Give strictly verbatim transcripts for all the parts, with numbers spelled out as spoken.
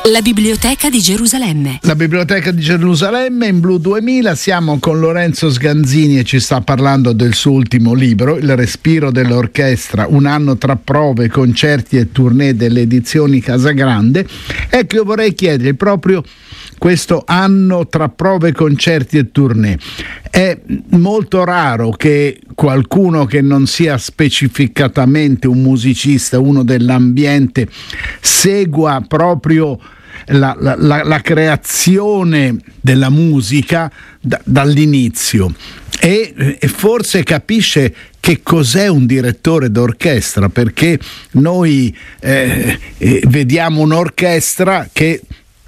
La Biblioteca di Gerusalemme. La Biblioteca di Gerusalemme in Blu duemila, siamo con Lorenzo Sganzini e ci sta parlando del suo ultimo libro, Il respiro dell'orchestra, un anno tra prove, concerti e tournée delle edizioni Casagrande. Ecco, io vorrei chiedergli proprio questo anno tra prove, concerti e tournée. È molto raro che qualcuno che non sia specificatamente un musicista, uno dell'ambiente, segua proprio La, la, la, la creazione della musica da, dall'inizio e, e forse capisce che cos'è un direttore d'orchestra, perché noi eh, eh, vediamo un'orchestra che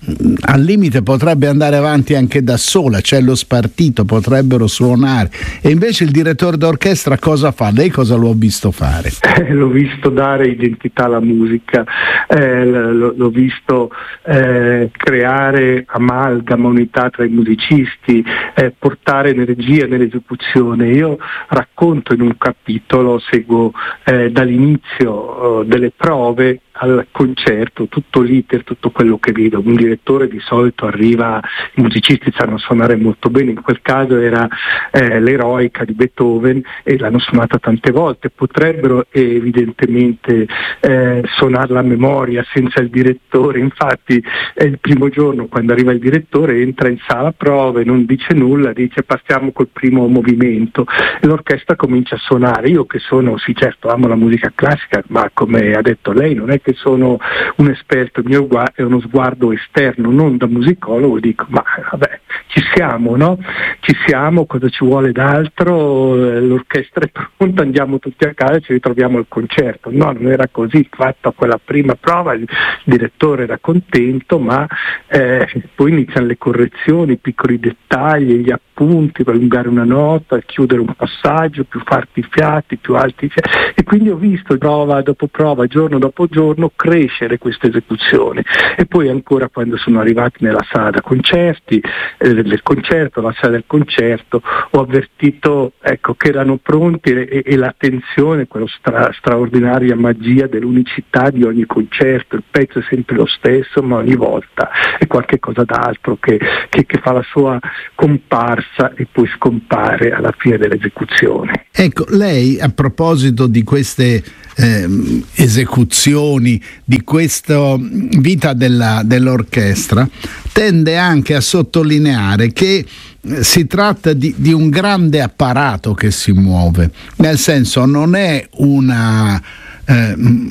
al limite potrebbe andare avanti anche da sola, cello spartito, potrebbero suonare, e invece il direttore d'orchestra cosa fa? Lei cosa lo ha visto fare? Eh, l'ho visto dare identità alla musica, eh, l- l'ho visto eh, creare amalgama, unità tra i musicisti, eh, portare energia nell'esecuzione. Io racconto in un capitolo, seguo eh, dall'inizio oh, delle prove al concerto, tutto l'iter, tutto quello che vedo. Un direttore di solito arriva, i musicisti sanno suonare molto bene, in quel caso era eh, l'Eroica di Beethoven e l'hanno suonata tante volte, potrebbero evidentemente eh, suonarla a memoria senza il direttore. Infatti è il primo giorno, quando arriva il direttore, entra in sala prove, non dice nulla, dice passiamo col primo movimento e l'orchestra comincia a suonare. Io che sono, sì certo, amo la musica classica, ma come ha detto lei non è che sono un esperto, il mio è uno sguardo esterno, non da musicologo, dico ma vabbè, ci siamo, no? Ci siamo, cosa ci vuole d'altro? L'orchestra è pronta, andiamo tutti a casa e ci ritroviamo al concerto. No, non era così, fatta quella prima prova, il direttore era contento, ma eh, poi iniziano le correzioni, i piccoli dettagli, gli appunti per allungare una nota, chiudere un passaggio, più farti i fiati, più alti i fiati, e quindi ho visto prova dopo prova, giorno dopo giorno, crescere questa esecuzione. E poi ancora quando sono arrivati nella sala da concerti, eh, del concerto, la sala del concerto, ho avvertito ecco che erano pronti e, e l'attenzione, quella stra, straordinaria magia dell'unicità di ogni concerto. Il pezzo è sempre lo stesso, ma ogni volta è qualche cosa d'altro che, che, che fa la sua comparsa e poi scompare alla fine dell'esecuzione. Ecco, lei a proposito di queste eh, esecuzioni, di questa vita della, dell'orchestra, tende anche a sottolineare che si tratta di, di un grande apparato che si muove, nel senso non è una eh,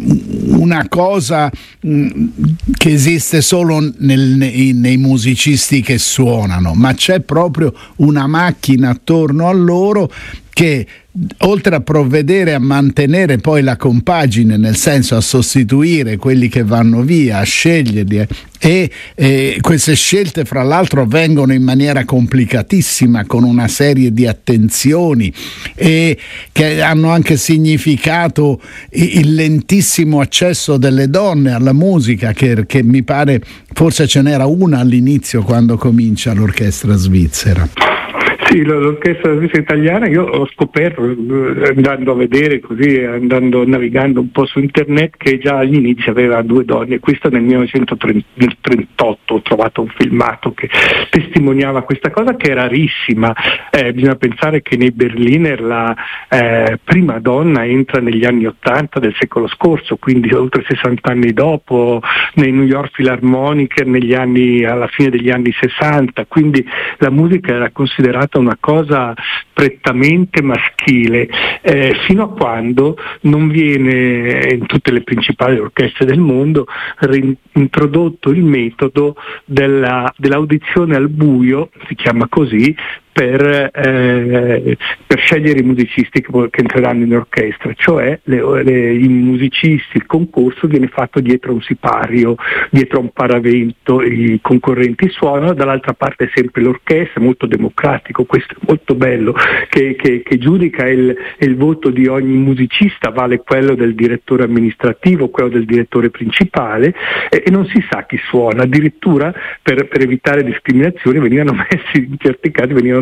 una cosa mh, che esiste solo nel, nei, nei musicisti che suonano, ma c'è proprio una macchina attorno a loro che, oltre a provvedere a mantenere poi la compagine, nel senso a sostituire quelli che vanno via, a sceglierli, e eh, queste scelte fra l'altro avvengono in maniera complicatissima, con una serie di attenzioni e che hanno anche significato il lentissimo accesso delle donne alla musica, che, che mi pare forse ce n'era una all'inizio quando comincia l'orchestra svizzera. Sì, l'orchestra svizzera italiana io ho scoperto andando a vedere così, andando navigando un po' su internet, che già all'inizio aveva due donne. Questo nel millenovecentotrentotto ho trovato un filmato che testimoniava questa cosa, che è rarissima. Eh, bisogna pensare che nei Berliner la eh, prima donna entra negli anni ottanta del secolo scorso, quindi oltre sessanta anni dopo, nei New York Philharmonic negli anni, alla fine degli anni sessanta, quindi la musica era considerata una cosa prettamente maschile, eh, fino a quando non viene in tutte le principali orchestre del mondo introdotto il metodo della, dell'audizione al buio, si chiama così, per, eh, per scegliere i musicisti che, che entreranno in orchestra, cioè le, le, i musicisti, il concorso viene fatto dietro un sipario, dietro un paravento, i concorrenti suonano, dall'altra parte è sempre l'orchestra, molto democratico, questo è molto bello, che, che, che giudica il, il voto di ogni musicista, vale quello del direttore amministrativo, quello del direttore principale, e, e non si sa chi suona, addirittura per, per evitare discriminazioni venivano messi, in certi casi venivano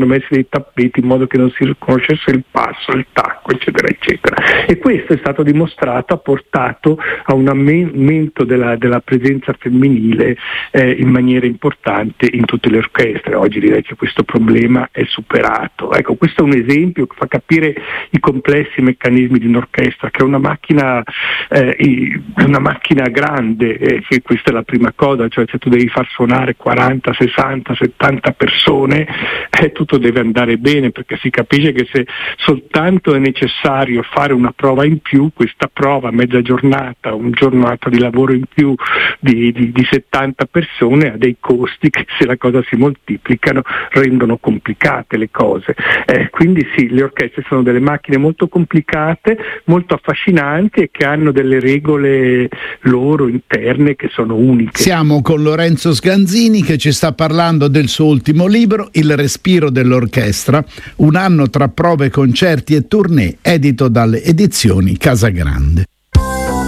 venivano messi dei tappeti in modo che non si riconoscesse il passo, il tacco, eccetera, eccetera. E questo è stato dimostrato, ha portato a un aumento della, della presenza femminile eh, in maniera importante in tutte le orchestre. Oggi direi che questo problema è superato. Ecco, questo è un esempio che fa capire i complessi meccanismi di un'orchestra, che è una macchina, eh, una macchina grande, eh, che questa è la prima cosa, cioè se tu devi far suonare quaranta, sessanta, settanta persone, eh, tutto deve andare bene, perché si capisce che se soltanto è necessario fare una prova in più, questa prova, mezza giornata, un giornata di lavoro in più di, di, di settanta persone ha dei costi che, se la cosa si moltiplicano, rendono complicate le cose. Eh, quindi sì, le orchestre sono delle macchine molto complicate, molto affascinanti e che hanno delle regole loro interne che sono uniche. Siamo con Lorenzo Sganzini che ci sta parlando del suo ultimo libro, Il respiro dell'orchestra, un anno tra prove, concerti e tournée, edito dalle edizioni Casagrande.